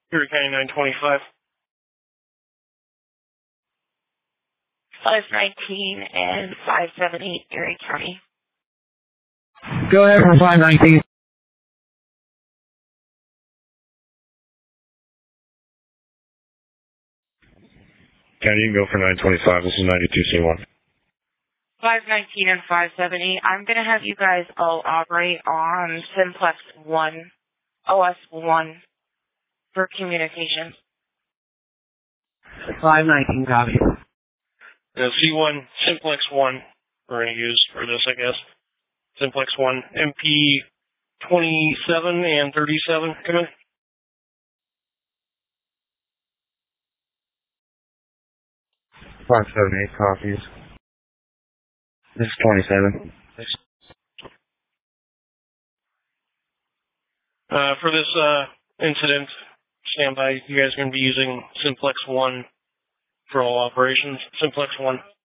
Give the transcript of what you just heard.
Erie County 925. 519 and 578 Erie County. Go ahead for 519. Yeah, you can go for 925. This is 92C1. 519 and 578. I'm going to have you guys all operate on Simplex 1, OS 1 for communication. 519 copy. C1, Simplex 1, we're going to use for this, I guess. Simplex 1, MP 27 and 37, come in. 578 copies. This is 27. For this incident, stand by. You guys are going to be using Simplex 1 for all operations. Simplex 1.